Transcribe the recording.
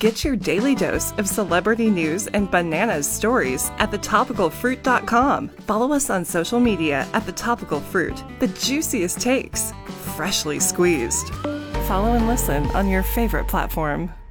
Get your daily dose of celebrity news and bananas stories at thetopicalfruit.com. Follow us on social media at The Topical Fruit, the juiciest takes, freshly squeezed. Follow and listen on your favorite platform.